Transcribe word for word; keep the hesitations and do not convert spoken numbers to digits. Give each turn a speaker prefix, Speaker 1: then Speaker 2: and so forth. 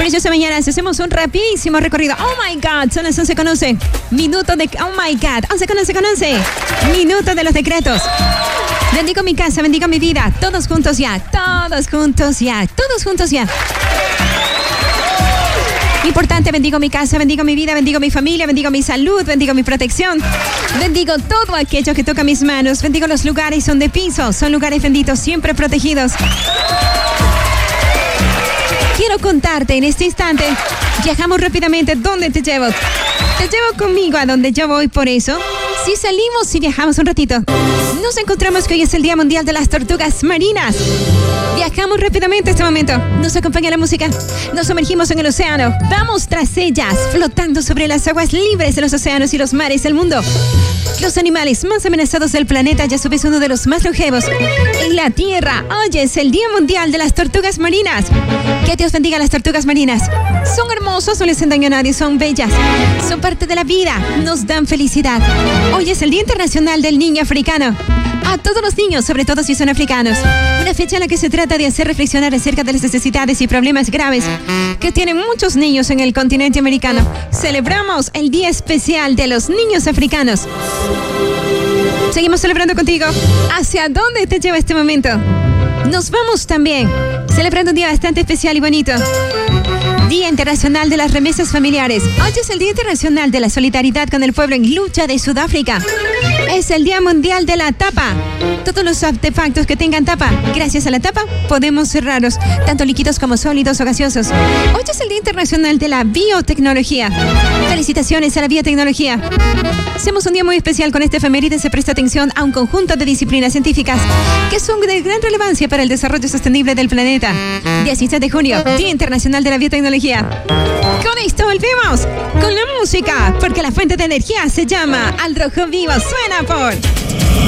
Speaker 1: Bellos de mañana, hacemos un rapidísimo recorrido. Oh my God, son las once con once. Minuto de... Oh my God, once con once con once. Minuto de los decretos. Bendigo mi casa, bendigo mi vida. Todos juntos ya, todos juntos ya, todos juntos ya. Importante, bendigo mi casa, bendigo mi vida, bendigo mi familia, bendigo mi salud, bendigo mi protección. Bendigo todo aquello que toca mis manos. Bendigo los lugares donde piso. Son lugares benditos, siempre protegidos. Quiero contarte en este instante. Viajamos rápidamente. ¿Dónde te llevo? Te llevo conmigo a donde yo voy. Por eso, si salimos y viajamos un ratito, nos encontramos que hoy es el Día Mundial de las Tortugas Marinas. Viajamos rápidamente a este momento. Nos acompaña la música. Nos sumergimos en el océano. Vamos tras ellas, flotando sobre las aguas libres de los océanos y los mares del mundo. Los animales más amenazados del planeta, y a su vez uno de los más longevos en la Tierra. Hoy es el Día Mundial de las Tortugas Marinas. Que Dios bendiga a las tortugas marinas. Son hermosos, no les hacen daño a nadie, son bellas. Son parte de la vida, nos dan felicidad. Hoy es el Día Internacional del Niño Africano. A todos los niños, sobre todo si son africanos. Una fecha en la que se trata de hacer reflexionar acerca de las necesidades y problemas graves que tienen muchos niños en el continente americano. Celebramos el Día Especial de los Niños Africanos. Seguimos celebrando contigo. ¿Hacia dónde te lleva este momento? Nos vamos también celebrando un día bastante especial y bonito. Día Internacional de las Remesas Familiares. Hoy es el Día Internacional de la Solidaridad con el Pueblo en Lucha de Sudáfrica. Es el Día Mundial de la Tapa. Todos los artefactos que tengan tapa, gracias a la tapa podemos cerrarlos, tanto líquidos como sólidos o gaseosos. Hoy es el Día Internacional de la Biotecnología. Felicitaciones a la biotecnología. Hacemos un día muy especial con este efeméride. Se presta atención a un conjunto de disciplinas científicas que son de gran relevancia para el desarrollo sostenible del planeta. dieciséis de junio, Día Internacional de la Biotecnología. Con esto volvemos con la música, porque la fuente de energía se llama Al Rojo Vivo. Suena por